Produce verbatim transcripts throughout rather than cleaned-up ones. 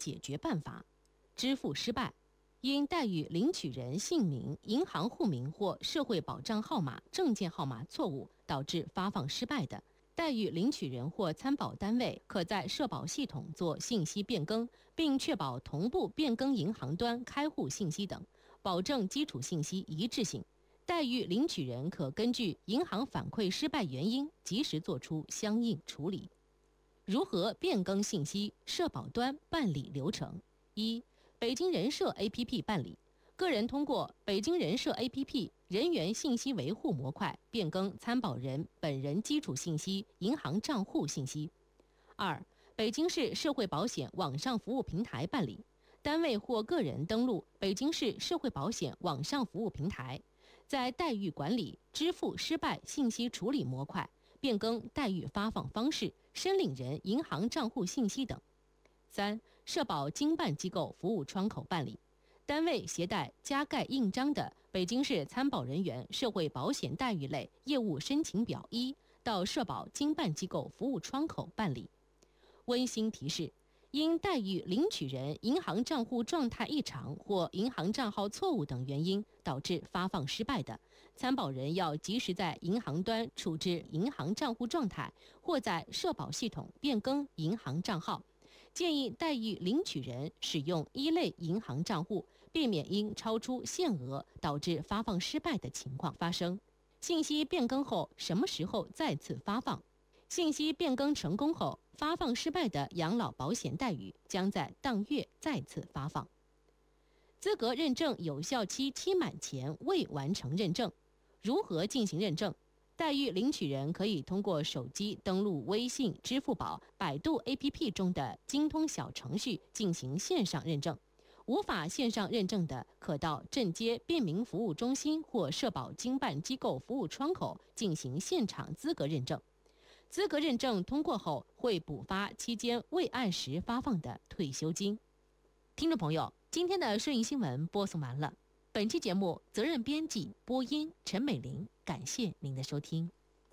解决办法。支付失败，因代予领取人姓名、银行户名或社会保障号码、证件号码错误导致发放失败的，代予领取人或参保单位可在社保系统做信息变更，并确保同步变更银行端开户信息等，保证基础信息一致性。代予领取人可根据银行反馈失败原因，及时作出相应处理。如何变更信息？社保端办理流程：一、北京人社 A P P 办理，个人通过北京人社 A P P 人员信息维护模块变更参保人本人基础信息、银行账户信息。二、北京市社会保险网上服务平台办理，单位或个人登录北京市社会保险网上服务平台，在代予管理、支付失败信息处理模块变更代予发放方式、申领人银行账户信息等。三、社保经办机构服务窗口办理，单位携带加盖印章的北京市参保人员社会保险待遇类业务申请表一到社保经办机构服务窗口办理。温馨提示：因代予领取人银行账户状态异常或银行账号错误等原因导致发放失败的，参保人要及时在银行端处置银行账户状态，或在社保系统变更银行账号。建议代予领取人使用一类银行账户，避免因超出限额导致发放失败的情况发生。信息变更后什么时候再次发放？信息变更成功后，发放失败的养老保险待遇将在当月再次发放。资格认证有效期期满前未完成认证，如何进行认证？代予领取人可以通过手机登录微信、支付宝、百度 A P P 中的精通小程序进行线上认证，无法线上认证的，可到镇街便民服务中心或社保经办机构服务窗口进行现场资格认证。资格认证通过后，会补发期间未按时发放的退休金。听众朋友，今天的顺义新闻播送完了。本期节目责任编辑播音陈美玲，感谢您的收听。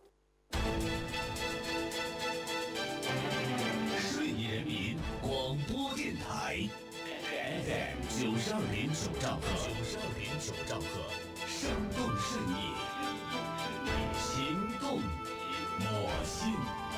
顺义人民广播电台 F M 九十二点九兆赫，九十二点九兆赫，生动顺义，行动我心。